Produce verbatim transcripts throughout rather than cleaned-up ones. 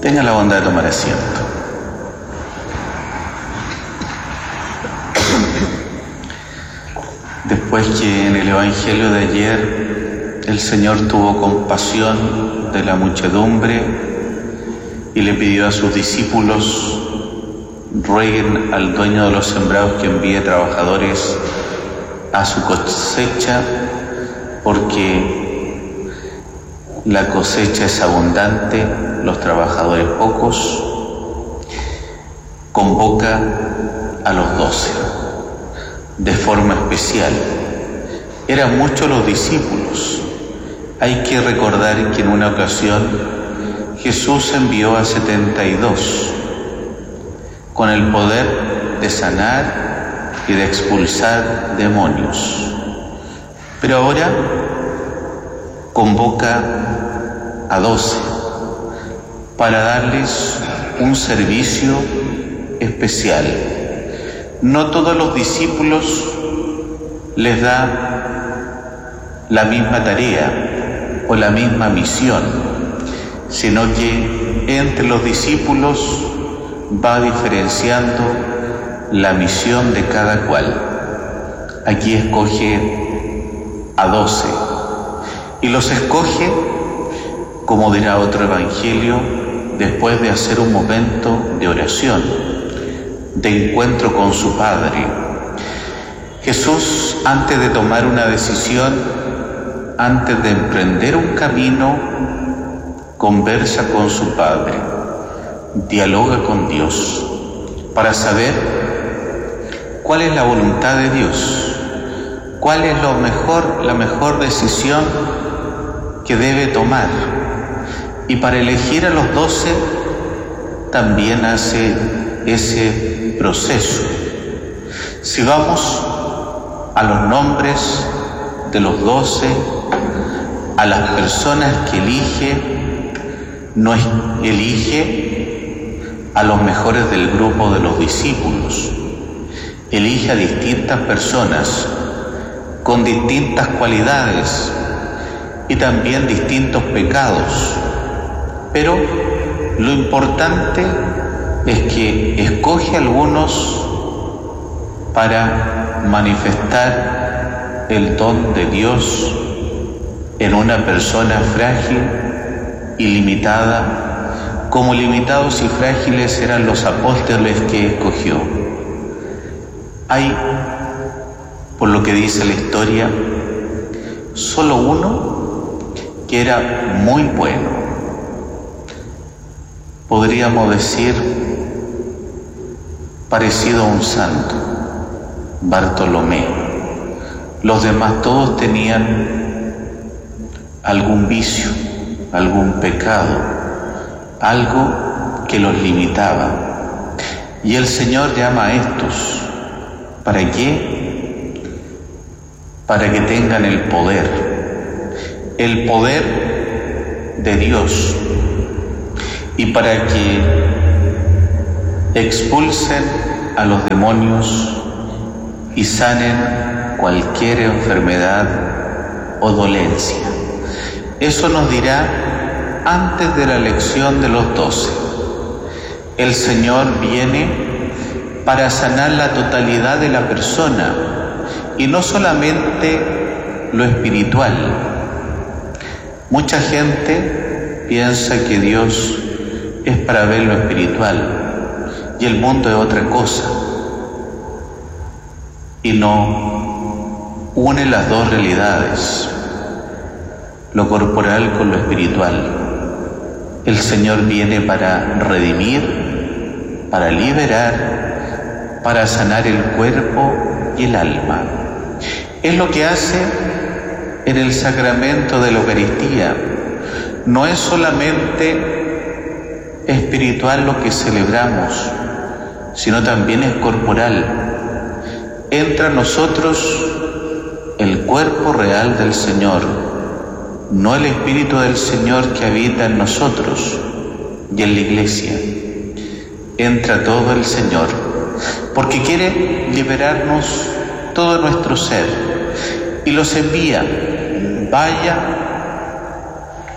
Tenga la bondad de tomar asiento. Después que en el Evangelio de ayer el Señor tuvo compasión de la muchedumbre y le pidió a sus discípulos: rueguen al dueño de los sembrados que envíe trabajadores a su cosecha, porque la cosecha es abundante, los trabajadores pocos. Convoca a los doce de forma especial. Eran muchos los discípulos. Hay que recordar que en una ocasión Jesús envió a setenta y dos con el poder de sanar y de expulsar demonios. Pero ahora convoca a doce para darles un servicio especial. No todos los discípulos les da la misma tarea o la misma misión, sino que entre los discípulos va diferenciando la misión de cada cual. Aquí escoge a doce y los escoge, como dirá otro evangelio, después de hacer un momento de oración, de encuentro con su Padre. Jesús, antes de tomar una decisión, antes de emprender un camino, conversa con su Padre, dialoga con Dios para saber cuál es la voluntad de Dios, cuál es lo mejor, la mejor decisión que debe tomar. Y para elegir a los doce también hace ese proceso. Si vamos a los nombres de los doce, a las personas que elige, no elige a los mejores del grupo de los discípulos, elige a distintas personas con distintas cualidades y también distintos pecados. Pero lo importante es que escoge a algunos para manifestar el don de Dios en una persona frágil y limitada, como limitados y frágiles eran los apóstoles que escogió. Hay, por lo que dice la historia, solo uno que era muy bueno. Podríamos decir, parecido a un santo, Bartolomé. Los demás todos tenían algún vicio, algún pecado, algo que los limitaba. Y el Señor llama a estos. ¿Para qué? Para que tengan el poder, el poder de Dios, y para que expulsen a los demonios y sanen cualquier enfermedad o dolencia. Eso nos dirá antes de la elección de los doce. El Señor viene para sanar la totalidad de la persona y no solamente lo espiritual. Mucha gente piensa que Dios es para ver lo espiritual y el mundo es otra cosa, y no une las dos realidades, lo corporal con lo espiritual. El Señor viene para redimir, para liberar, para sanar el cuerpo y el alma. Es lo que hace en el sacramento de la Eucaristía. No es solamente espiritual lo que celebramos, sino también es corporal. Entra en nosotros el cuerpo real del Señor, no el Espíritu del Señor que habita en nosotros y en la Iglesia. Entra todo el Señor, porque quiere liberarnos todo nuestro ser, y los envía: vaya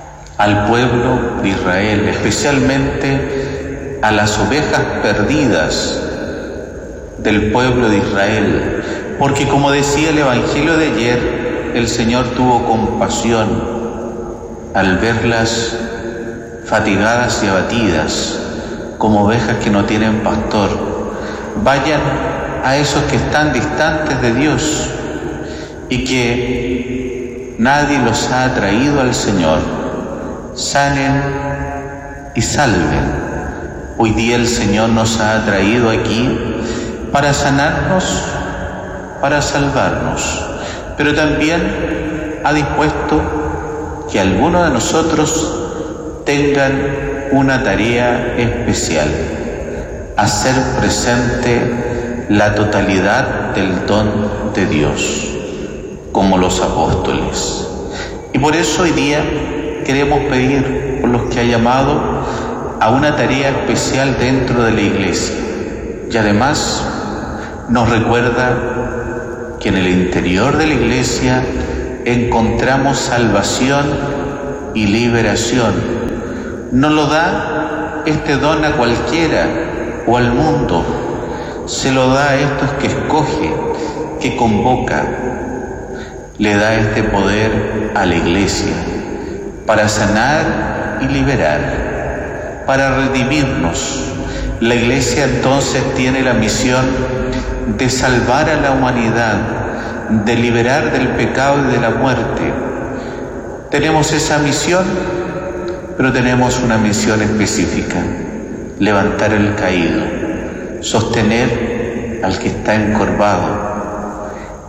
al pueblo de Israel, especialmente a las ovejas perdidas del pueblo de Israel, porque como decía el Evangelio de ayer, el Señor tuvo compasión al verlas fatigadas y abatidas, como ovejas que no tienen pastor. Vayan a esos que están distantes de Dios y que nadie los ha atraído al Señor. Sanen y salven. Hoy día el Señor nos ha atraído aquí para sanarnos, para salvarnos, pero también ha dispuesto que algunos de nosotros tengan una tarea especial: hacer presente la totalidad del don de Dios, como los apóstoles. Y por eso hoy día queremos pedir por los que ha llamado a una tarea especial dentro de la iglesia. Y además nos recuerda que en el interior de la iglesia encontramos salvación y liberación. No lo da este don a cualquiera o al mundo, se lo da a estos que escoge, que convoca. Le da este poder a la iglesia para sanar y liberar, para redimirnos. La iglesia entonces tiene la misión de salvar a la humanidad, de liberar del pecado y de la muerte. Tenemos esa misión, pero tenemos una misión específica: levantar al caído, sostener al que está encorvado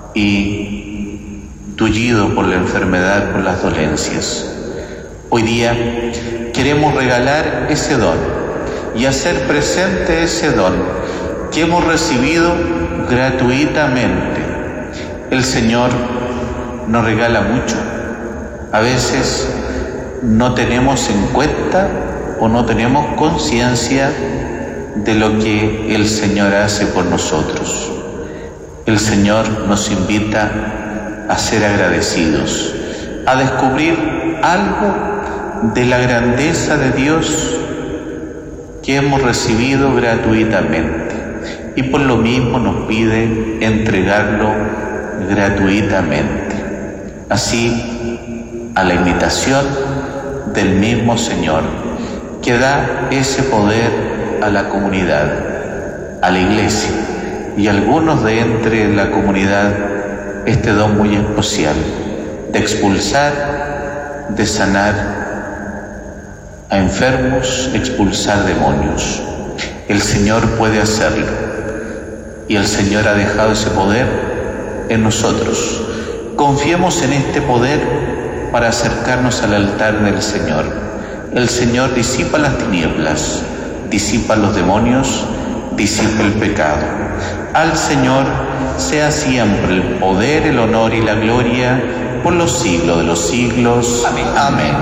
y tullido por la enfermedad, por las dolencias. Hoy día queremos regalar ese don y hacer presente ese don que hemos recibido gratuitamente. El Señor nos regala mucho. A veces no tenemos en cuenta o no tenemos conciencia de lo que el Señor hace por nosotros. El Señor nos invita a ser agradecidos, a descubrir algo de la grandeza de Dios que hemos recibido gratuitamente, y por lo mismo nos pide entregarlo gratuitamente. Así, a la invitación del mismo Señor, que da ese poder a la comunidad, a la iglesia, y algunos de entre la comunidad este don muy especial de expulsar, de sanar a enfermos, expulsar demonios. El Señor puede hacerlo, y el Señor ha dejado ese poder en nosotros. Confiemos en este poder para acercarnos al altar del Señor. El Señor disipa las tinieblas, disipa los demonios, disipa el pecado. Al Señor sea siempre el poder, el honor y la gloria por los siglos de los siglos. Amén. Amén.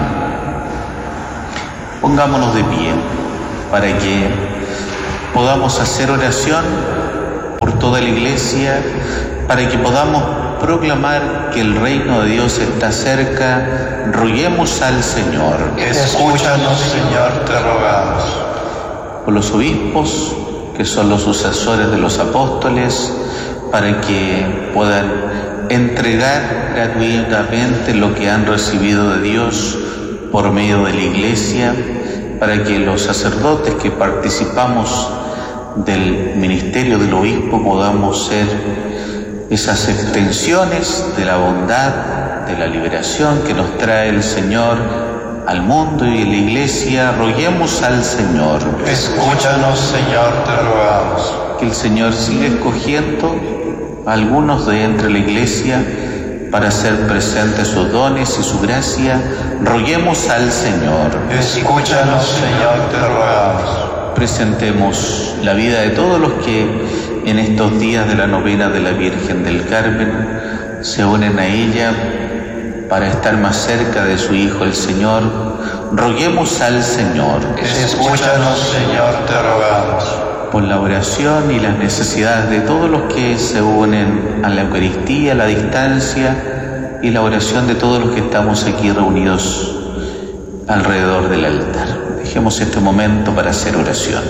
Pongámonos de pie para que podamos hacer oración por toda la iglesia, para que podamos proclamar que el reino de Dios está cerca. Roguemos al Señor. Escúchanos, Señor, te rogamos. Por los obispos, que son los sucesores de los apóstoles, para que puedan entregar gratuitamente lo que han recibido de Dios por medio de la iglesia, para que los sacerdotes que participamos del ministerio del obispo podamos ser esas extensiones de la bondad, de la liberación que nos trae el Señor al mundo y a la iglesia. Roguemos al Señor. Escúchanos, Señor, te rogamos. Que el Señor siga escogiendo a algunos de entre la iglesia para hacer presentes sus dones y su gracia. Roguemos al Señor. Escúchanos, Señor, te rogamos. Presentemos la vida de todos los que en estos días de la novena de la Virgen del Carmen se unen a ella para estar más cerca de su Hijo el Señor. Roguemos al Señor. Escúchanos, Señor, te rogamos. Por la oración y las necesidades de todos los que se unen a la Eucaristía, a la distancia, y la oración de todos los que estamos aquí reunidos alrededor del altar. Dejemos este momento para hacer oración.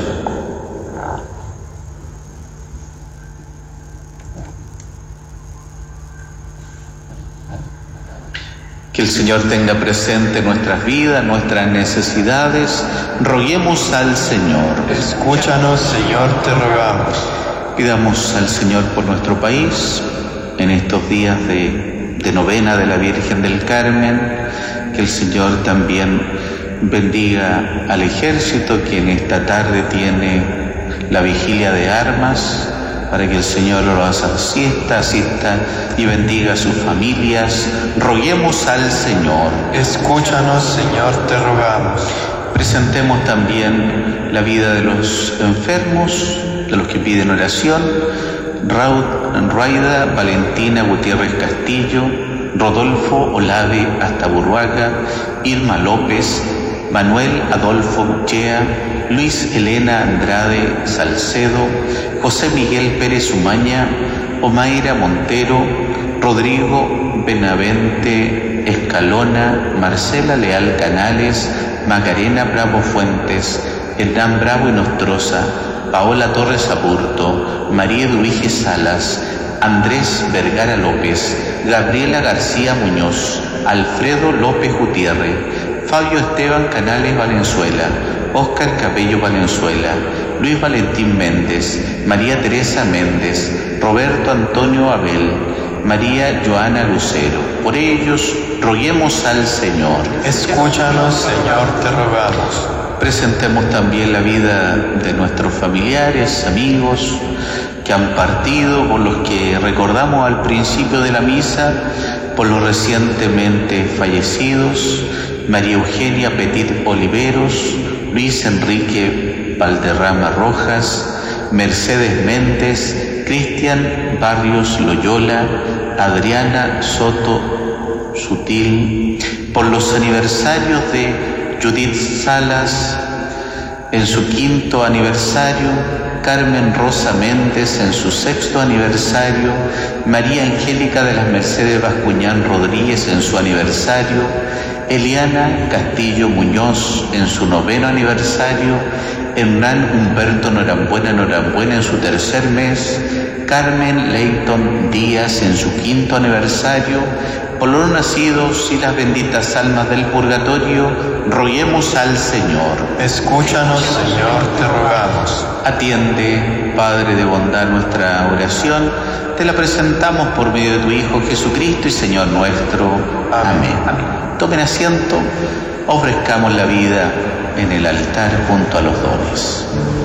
Que el Señor tenga presente nuestras vidas, nuestras necesidades. Roguemos al Señor. Escúchanos, Señor, te rogamos. Pidamos al Señor por nuestro país en estos días de, de novena de la Virgen del Carmen. Que el Señor también bendiga al ejército que en esta tarde tiene la vigilia de armas, para que el Señor lo asista, asista y bendiga a sus familias. Roguemos al Señor. Escúchanos, Señor, te rogamos. Presentemos también la vida de los enfermos, de los que piden oración. Raida Valentina Gutiérrez Castillo, Rodolfo Olave Astaburruaga, Irma López, Manuel Adolfo Uchea, Luis Elena Andrade Salcedo, José Miguel Pérez Umaña, Omaira Montero, Rodrigo Benavente Escalona, Marcela Leal Canales, Macarena Bravo Fuentes, Hernán Bravo y Nostroza, Paola Torres Aburto, María Eduige Salas, Andrés Vergara López, Gabriela García Muñoz, Alfredo López Gutiérrez, Fabio Esteban Canales Valenzuela, Óscar Cabello Valenzuela, Luis Valentín Méndez, María Teresa Méndez, Roberto Antonio Abel, María Joana Lucero. Por ellos roguemos al Señor. Escúchanos, Señor, te rogamos. Presentemos también la vida de nuestros familiares, amigos que han partido, por los que recordamos al principio de la misa, por los recientemente fallecidos: María Eugenia Petit Oliveros, Luis Enrique Valderrama Rojas, Mercedes Méndez, Cristian Barrios Loyola, Adriana Soto Sutil, por los aniversarios de Judith Salas en su quinto aniversario, Carmen Rosa Méndez en su sexto aniversario, María Angélica de las Mercedes Bascuñán Rodríguez en su aniversario, Eliana Castillo Muñoz en su noveno aniversario, Hernán Humberto Norambuena Norambuena en su tercer mes, Carmen Leighton Díaz en su quinto aniversario. Por los nacidos y las benditas almas del purgatorio, roguemos al Señor. Escúchanos, Señor, te rogamos. Atiende, Padre de bondad, nuestra oración. Te la presentamos por medio de tu Hijo Jesucristo y Señor nuestro. Amén. Amén. Tomen asiento, ofrezcamos la vida en el altar junto a los dones.